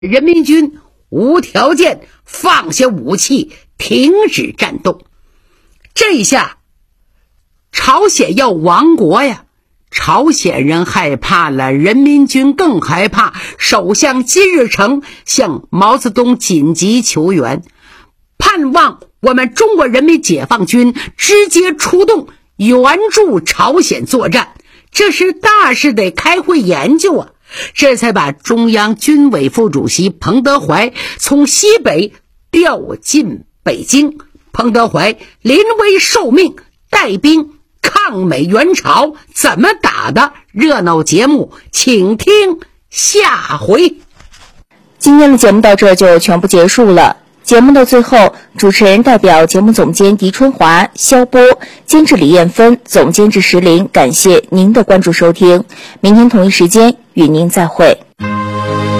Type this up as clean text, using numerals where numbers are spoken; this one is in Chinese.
人民军无条件放下武器，停止战斗。这一下朝鲜要亡国呀！朝鲜人害怕了，人民军更害怕。首相金日成向毛泽东紧急求援，盼望我们中国人民解放军直接出动援助朝鲜作战。这是大事得开会研究啊！这才把中央军委副主席彭德怀从西北调进北京。彭德怀临危受命，带兵抗美援朝，怎么打的？热闹节目请听下回。 今天的节目到这就全部结束了。节目的最后，主持人代表节目总监狄春华、肖波，监制李艳芬，总监制石林，感谢您的关注收听。明天同一时间与您再会。